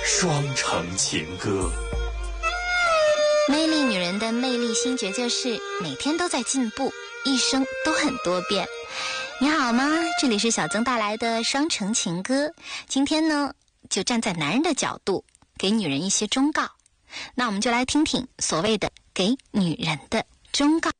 双城情歌。 魅力女人的魅力新诀就是每天都在进步，一生都很多变。你好吗？这里是小曾带来的双城情歌。今天呢，就站在男人的角度，给女人一些忠告。那我们就来听听所谓的给女人的忠告。